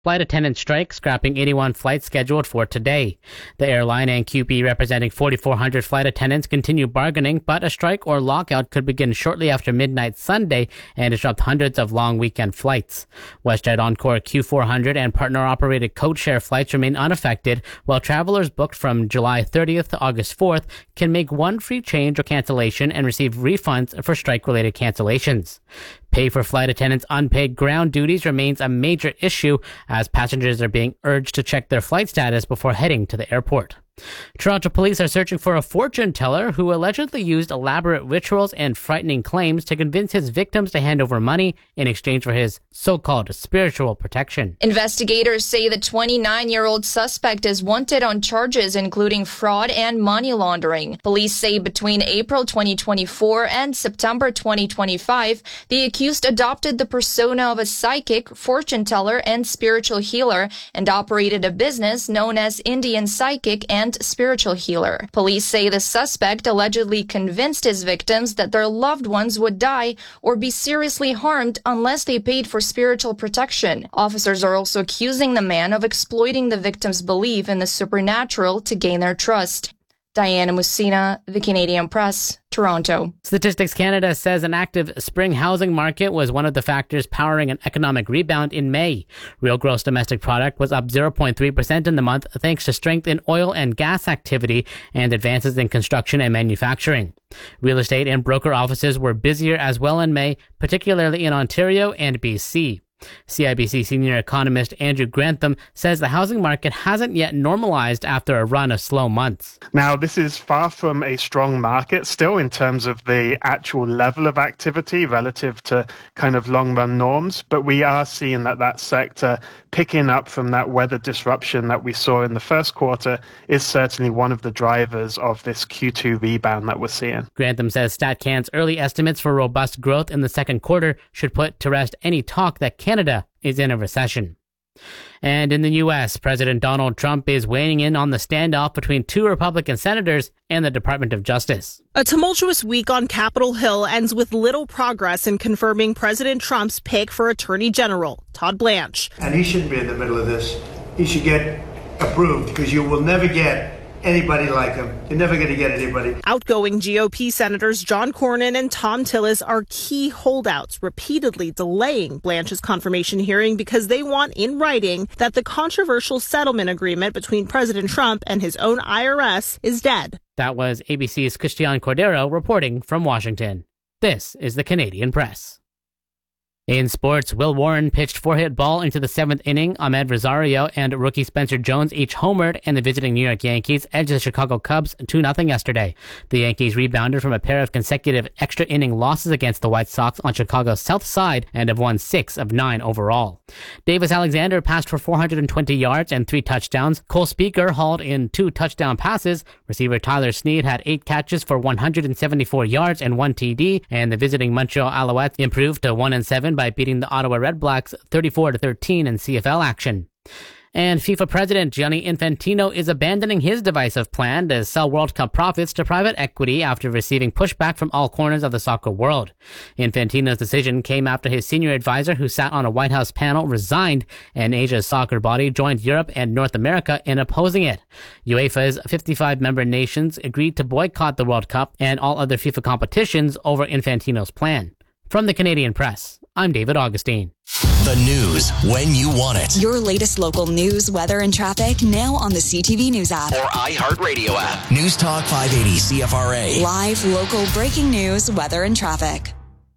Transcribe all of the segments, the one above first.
Flight attendant strike, scrapping 81 flights scheduled for today. The airline and QP representing 4,400 flight attendants continue bargaining, but a strike or lockout could begin shortly after midnight Sunday and disrupt hundreds of long weekend flights. WestJet Encore Q400 and partner-operated codeshare flights remain unaffected, while travelers booked from July 30th to August 4th can make one free change or cancellation and receive refunds for strike-related cancellations. Pay for flight attendants' unpaid ground duties remains a major issue as passengers are being urged to check their flight status before heading to the airport. Toronto police are searching for a fortune teller who allegedly used elaborate rituals and frightening claims to convince his victims to hand over money in exchange for his so-called spiritual protection. Investigators say the 29-year-old suspect is wanted on charges including fraud and money laundering. Police say between April 2024 and September 2025, the accused adopted the persona of a psychic, fortune teller, and spiritual healer and operated a business known as Indian Psychic and Spiritual Healer. Police say the suspect allegedly convinced his victims that their loved ones would die or be seriously harmed unless they paid for spiritual protection. Officers are also accusing the man of exploiting the victims' belief in the supernatural to gain their trust. Diana Musina, The Canadian Press, Toronto. Statistics Canada says an active spring housing market was one of the factors powering an economic rebound in May. Real gross domestic product was up 0.3% in the month thanks to strength in oil and gas activity and advances in construction and manufacturing. Real estate and broker offices were busier as well in May, particularly in Ontario and BC. CIBC senior economist Andrew Grantham says the housing market hasn't yet normalized after a run of slow months. Now, this is far from a strong market still in terms of the actual level of activity relative to kind of long-run norms, but we are seeing that sector picking up from that weather disruption that we saw in the first quarter is certainly one of the drivers of this Q2 rebound that we're seeing. Grantham says StatCan's early estimates for robust growth in the second quarter should put to rest any talk that Canada is in a recession. And in the U.S., President Donald Trump is weighing in on the standoff between two Republican senators and the Department of Justice. A tumultuous week on Capitol Hill ends with little progress in confirming President Trump's pick for Attorney General, Todd Blanche. And he shouldn't be in the middle of this. He should get approved because you will never get anybody like him. You're never going to get anybody. Outgoing GOP Senators John Cornyn and Thom Tillis are key holdouts, repeatedly delaying Blanche's confirmation hearing because they want in writing that the controversial settlement agreement between President Trump and his own IRS is dead. That was ABC's Christian Cordero reporting from Washington. This is the Canadian Press. In sports, Will Warren pitched four-hit ball into the seventh inning. Ahmed Rosario and rookie Spencer Jones each homered, and the visiting New York Yankees edged the Chicago Cubs 2-0 yesterday. The Yankees rebounded from a pair of consecutive extra inning losses against the White Sox on Chicago's south side and have won 6 of 9 overall. Davis Alexander passed for 420 yards and 3 touchdowns. Cole Speaker hauled in 2 touchdown passes. Receiver Tyler Snead had 8 catches for 174 yards and 1 TD, and the visiting Montreal Alouettes improved to 1-7 by beating the Ottawa Redblacks 34-13 in CFL action. And FIFA President Gianni Infantino is abandoning his divisive plan to sell World Cup profits to private equity after receiving pushback from all corners of the soccer world. Infantino's decision came after his senior advisor, who sat on a White House panel, resigned, and Asia's soccer body joined Europe and North America in opposing it. UEFA's 55 member nations agreed to boycott the World Cup and all other FIFA competitions over Infantino's plan. From the Canadian Press, I'm David Augustine. The news when you want it. Your latest local news, weather, and traffic now on the CTV News app. Or iHeartRadio app. News Talk 580 CFRA. Live, local, breaking news, weather, and traffic.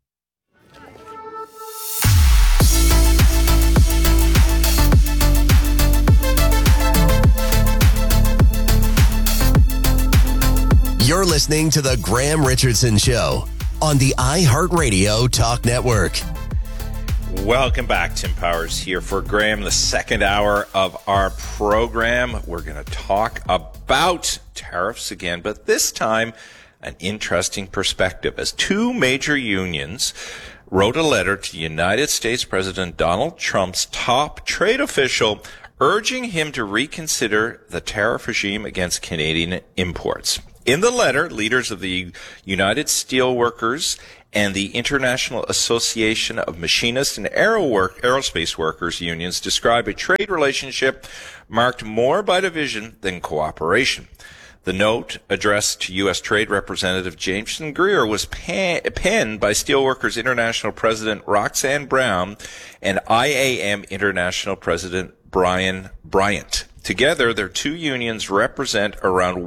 You're listening to The Graham Richardson Show on the iHeartRadio Talk Network. Welcome back. Tim Powers here for Graham, the second hour of our program. We're going to talk about tariffs again, but this time an interesting perspective, as two major unions wrote a letter to United States President Donald Trump's top trade official urging him to reconsider the tariff regime against Canadian imports. In the letter, leaders of the United Steelworkers and the International Association of Machinists and Aerospace Workers unions describe a trade relationship marked more by division than cooperation. The note, addressed to U.S. Trade Representative Jameson Greer, was penned by Steelworkers International President Roxanne Brown and IAM International President Brian Bryant. Together, their two unions represent around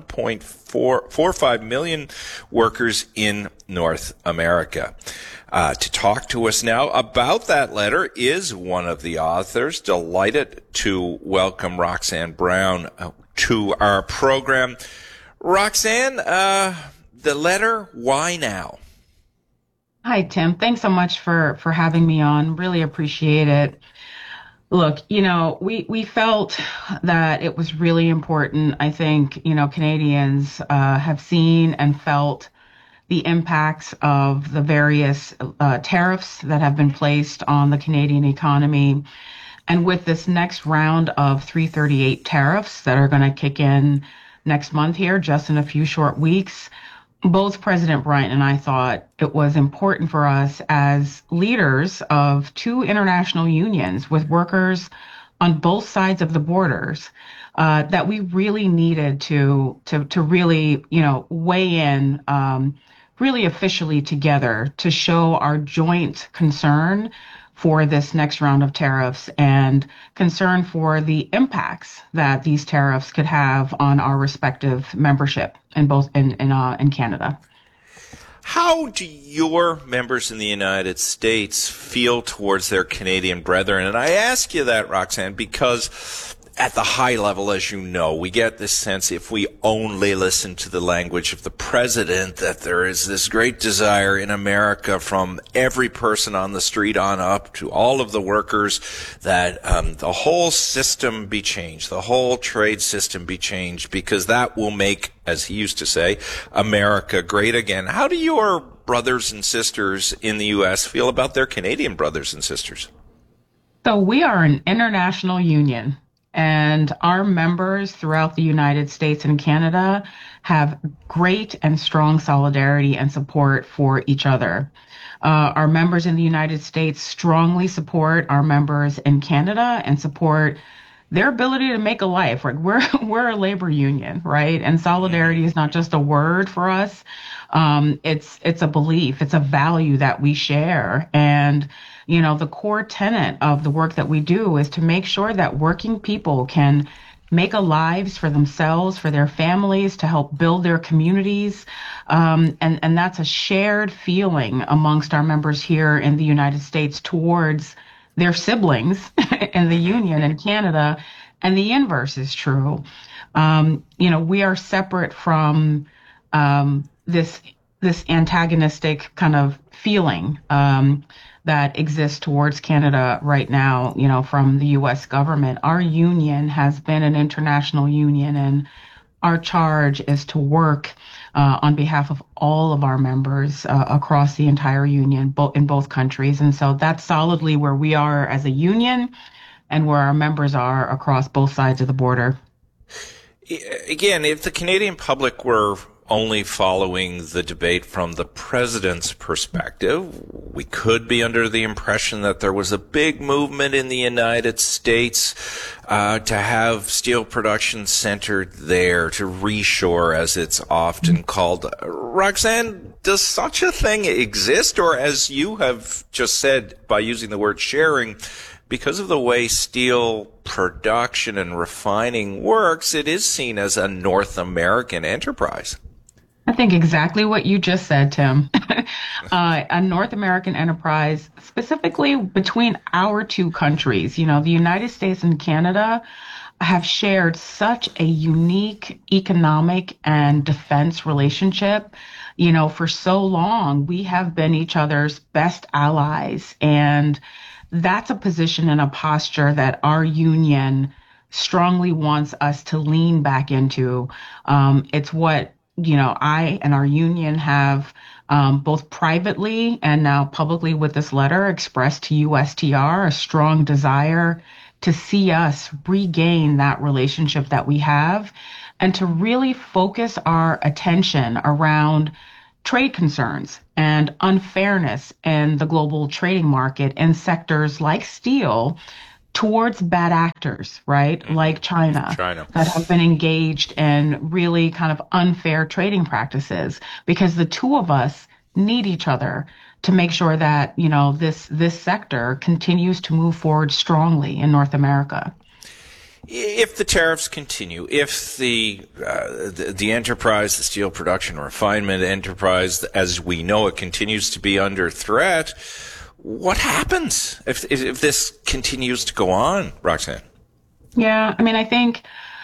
1.45 million workers in North America. To talk to us now about that letter is one of the authors. Delighted to welcome Roxanne Brown to our program. Roxanne, the letter, why now? Hi, Tim. Thanks so much for having me on. Really appreciate it. Look, we felt that it was really important. I think, Canadians have seen and felt the impacts of the various tariffs that have been placed on the Canadian economy. And with this next round of 338 tariffs that are going to kick in next month here, just in a few short weeks, both President Bryant and I thought it was important for us as leaders of two international unions with workers on both sides of the borders that we really needed to really, weigh in really officially together to show our joint concern for this next round of tariffs and concern for the impacts that these tariffs could have on our respective membership in Canada. How do your members in the United States feel towards their Canadian brethren? And I ask you that, Roxanne, because at the high level, as you know, we get this sense, if we only listen to the language of the president, that there is this great desire in America from every person on the street on up to all of the workers that the whole system be changed, the whole trade system be changed, because that will make, as he used to say, America great again. How do your brothers and sisters in the U.S. feel about their Canadian brothers and sisters? So we are an international union. And our members throughout the United States and Canada have great and strong solidarity and support for each other. Our members in the United States strongly support our members in Canada and support their ability to make a life. Right? We're a labor union, right? And solidarity is not just a word for us. It's a belief. It's a value that we share. And the core tenet of the work that we do is to make sure that working people can make a lives for themselves, for their families, to help build their communities. And that's a shared feeling amongst our members here in the United States towards their siblings in the union in Canada. And the inverse is true. We are separate from this antagonistic kind of feeling that exists towards Canada right now, from the U.S. government. Our union has been an international union, and our charge is to work on behalf of all of our members across the entire union, in both countries. And so that's solidly where we are as a union and where our members are across both sides of the border. Again, if the Canadian public were only following the debate from the president's perspective, we could be under the impression that there was a big movement in the United States to have steel production centered there, to reshore, as it's often called. Roxanne, does such a thing exist? Or, as you have just said by using the word sharing, because of the way steel production and refining works, it is seen as a North American enterprise? I think exactly what you just said, Tim. A North American enterprise, specifically between our two countries. The United States and Canada have shared such a unique economic and defense relationship. For so long, we have been each other's best allies. And that's a position and a posture that our union strongly wants us to lean back into. It's what I and our union have both privately and now publicly with this letter expressed to USTR a strong desire to see us regain that relationship that we have and to really focus our attention around trade concerns and unfairness in the global trading market in sectors like steel towards bad actors, right? Like China, that have been engaged in really kind of unfair trading practices, because the two of us need each other to make sure that, you know, this sector continues to move forward strongly in North America. If the tariffs continue, if the enterprise, the steel production refinement enterprise, as we know it, continues to be under threat, what happens if this continues to go on, Roxanne? Yeah, I mean, I think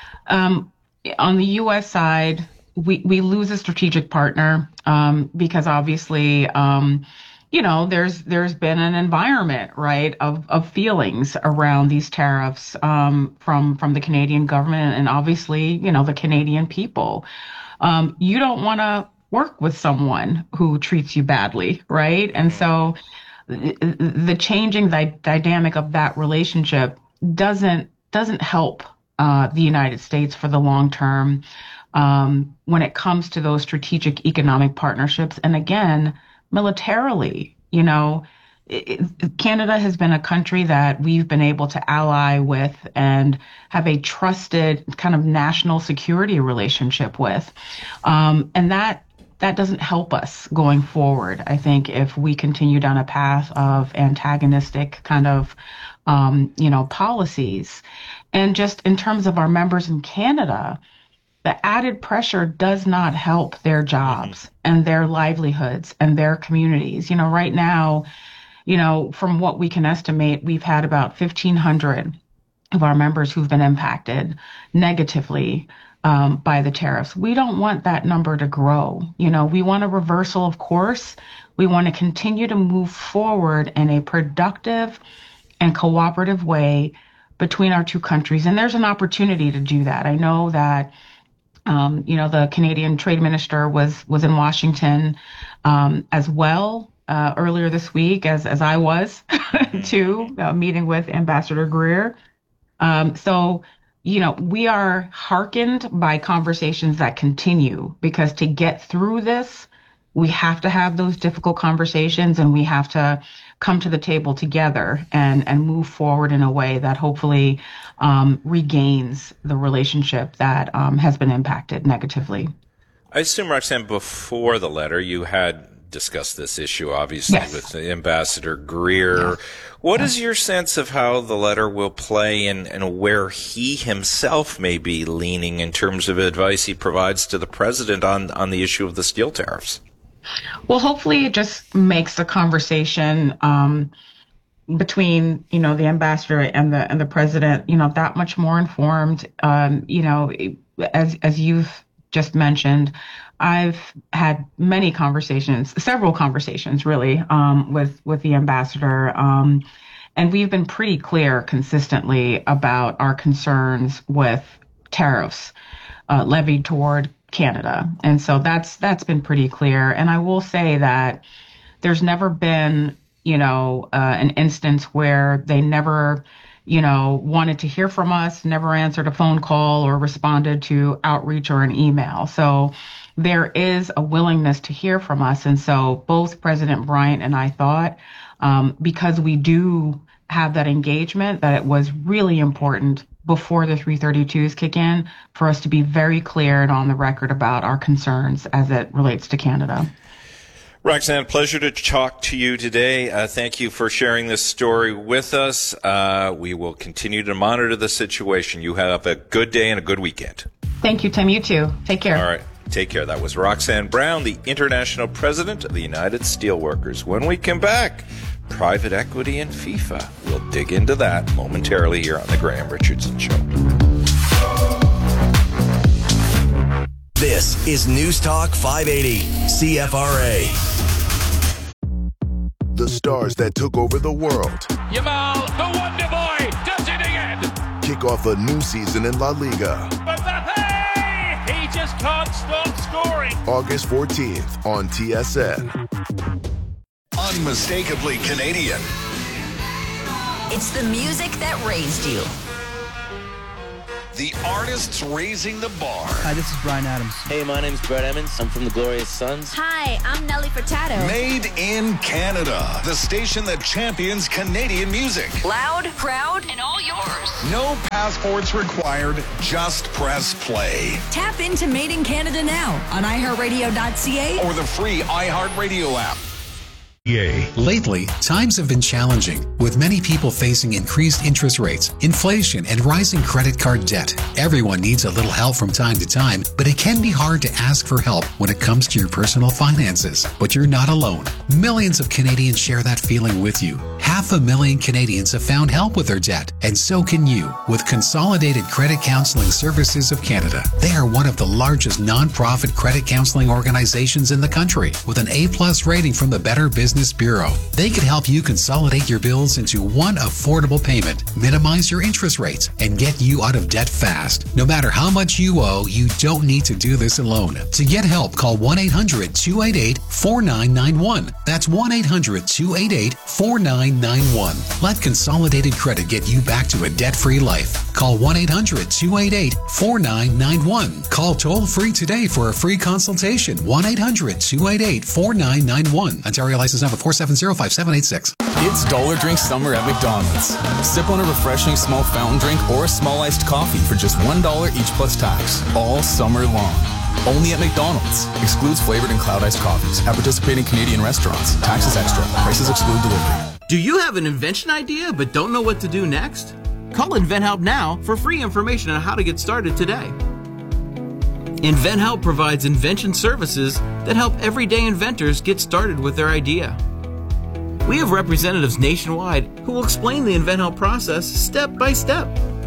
on the U.S. side, we lose a strategic partner because obviously, you know, there's been an environment, right, of feelings around these tariffs from the Canadian government and obviously, you know, the Canadian people. You don't want to work with someone who treats you badly, right? And so the changing dynamic of that relationship doesn't help the United States for the long term when it comes to those strategic economic partnerships. And again, militarily, you know, Canada has been a country that we've been able to ally with and have a trusted kind of national security relationship with. And that doesn't help us going forward, I think, if we continue down a path of antagonistic kind of, you know, policies. And just in terms of our members in Canada, the added pressure does not help their jobs and their livelihoods and their communities. You know, right now, you know, from what we can estimate, we've had about 1,500 of our members who've been impacted negatively by the tariffs. We don't want that number to grow. You know, we want a reversal, of course. We want to continue to move forward in a productive and cooperative way between our two countries. And there's an opportunity to do that. I know that, you know, the Canadian Trade Minister was in Washington as well earlier this week, as I was too, meeting with Ambassador Greer. So, you know, we are heartened by conversations that continue, because to get through this, we have to have those difficult conversations and we have to come to the table together and move forward in a way that hopefully regains the relationship that has been impacted negatively. I assume, Roxanne, before the letter, you had discussed this issue, obviously, with Ambassador Greer. Yes. What is your sense of how the letter will play and where he himself may be leaning in terms of advice he provides to the president on the issue of the steel tariffs? Well, hopefully it just makes the conversation between, you know, the ambassador and the president, you know, that much more informed. You know, as you've just mentioned, I've had many conversations, several conversations really, with the ambassador. And we've been pretty clear consistently about our concerns with tariffs levied toward Canada. And so that's been pretty clear. And I will say that there's never been, you know, an instance where they never, you know, wanted to hear from us, never answered a phone call or responded to outreach or an email. So there is a willingness to hear from us. And so both President Bryant and I thought, because we do have that engagement, that it was really important before the 332s kick in for us to be very clear and on the record about our concerns as it relates to Canada. Roxanne, pleasure to talk to you today. Thank you for sharing this story with us. We will continue to monitor the situation. You have a good day and a good weekend. Thank you, Tim. You too. Take care. All right. Take care. That was Roxanne Brown, the International President of the United Steelworkers. When we come back, private equity and FIFA. We'll dig into that momentarily here on The Graham Richardson Show. This is News Talk 580, CFRA. The stars that took over the world. Yamal, the Wonder Boy, does it again. Kick off a new season in La Liga. Mbappe! He just can't stop scoring. August 14th on TSN. Unmistakably Canadian. It's the music that raised you. the artists raising the bar. Hi, this is Bryan Adams. Hey, my name's Brett Emmons. I'm from the Glorious Sons. Hi, I'm Nelly Furtado. Made in Canada, the station that champions Canadian music. Loud, proud, and all yours. No passports required, just press play. Tap into Made in Canada now on iHeartRadio.ca or the free iHeartRadio app. Lately, times have been challenging, with many people facing increased interest rates, inflation, and rising credit card debt. Everyone needs a little help from time to time, but it can be hard to ask for help when it comes to your personal finances. But you're not alone. Millions of Canadians share that feeling with you. 500,000 Canadians have found help with their debt, and so can you with Consolidated Credit Counseling Services of Canada. They are one of the largest non-profit credit counseling organizations in the country, with an A+ rating from the Better Business Bureau. They could help you consolidate your bills into one affordable payment, minimize your interest rates, and get you out of debt fast. No matter how much you owe, you don't need to do this alone. To get help, call 1-800-288-4991. That's 1-800-288-4991. Let Consolidated Credit get you back to a debt-free life. Call 1-800-288-4991. Call toll-free today for a free consultation. 1-800-288-4991. Ontario license number 4705786. It's Dollar Drink Summer at McDonald's. Sip on a refreshing small fountain drink or a small iced coffee for just $1 each plus tax, all summer long. Only at McDonald's. Excludes flavored and cloud iced coffees at participating Canadian restaurants. Taxes extra. Prices exclude delivery. Do you have an invention idea but don't know what to do next? Call InventHelp now for free information on how to get started today. InventHelp provides invention services that help everyday inventors get started with their idea. We have representatives nationwide who will explain the InventHelp process step by step.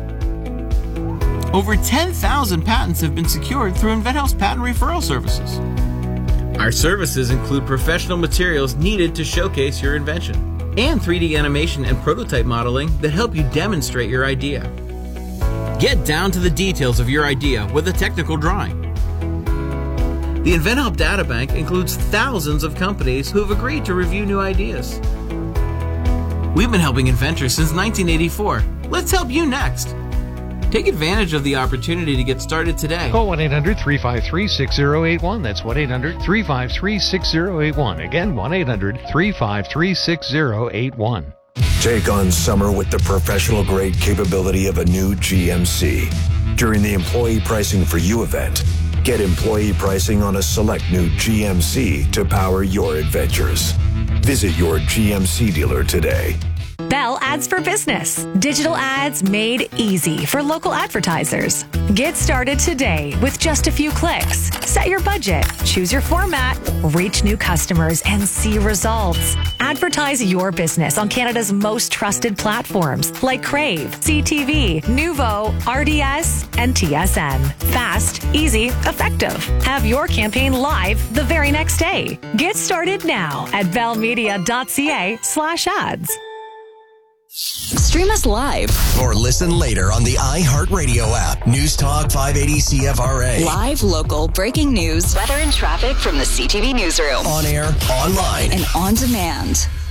Over 10,000 patents have been secured through InventHelp's patent referral services. Our services include professional materials needed to showcase your invention, and 3D animation and prototype modeling that help you demonstrate your idea. Get down to the details of your idea with a technical drawing. The InventHelp Databank includes thousands of companies who have agreed to review new ideas. We've been helping inventors since 1984. Let's help you next. Take advantage of the opportunity to get started today. Call 1-800-353-6081. That's 1-800-353-6081. Again, 1-800-353-6081. Take on summer with the professional-grade capability of a new GMC. During the Employee Pricing for You event, get employee pricing on a select new GMC to power your adventures. Visit your GMC dealer today. Bell Ads for Business. Digital ads made easy for local advertisers. Get started today with just a few clicks. Set your budget, choose your format, reach new customers, and see results. Advertise your business on Canada's most trusted platforms like Crave, CTV, Nuvo, RDS, and TSN. Fast, easy, effective. Have your campaign live the very next day. Get started now at bellmedia.ca/ads. Stream us live or listen later on the iHeartRadio app. News Talk 580 CFRA. Live, local, breaking news, weather and traffic from the CTV newsroom. On air, online, and on demand.